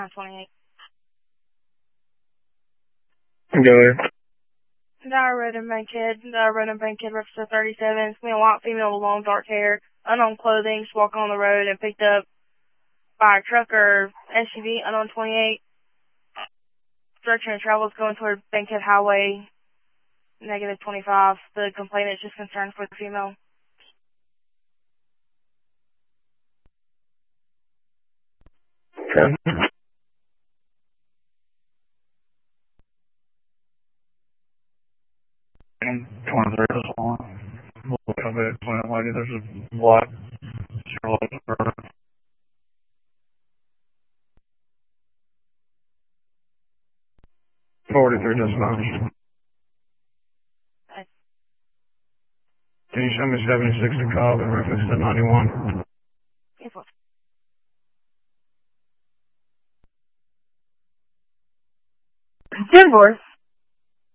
2928. Go ahead. Road and Bankhead, register 37. It's me, a white female with long dark hair, unknown clothing, just walking on the road and picked up by a truck or SUV, unknown 28. Direction of travel is going toward Bankhead Highway, -25. The complainant is just concerned for the female. Okay. 23 is on. Look at it, lady. There's a black Charlotte. 43 does not. Can you show me 76 to Cobb and reference to 91? Yes, sir. 10-4.